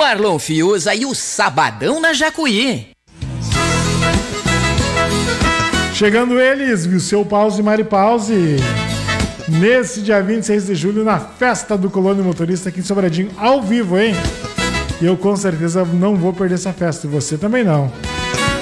Marlon Fiuza e o Sabadão na Jacuí. Chegando eles, viu, seu Pause e Mari Pause. Nesse dia 26 de julho, na festa do Colônia Motorista aqui em Sobradinho, ao vivo, hein? E eu com certeza não vou perder essa festa, e você também não.